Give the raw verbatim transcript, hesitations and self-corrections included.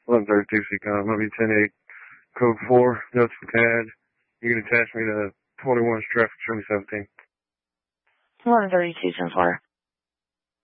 eleven thirty-two Seacom. Love you, ten eight. Code four, notes for pad. You can attach me to twenty-one traffic twenty seventeen. eleven thirty-two, ten four.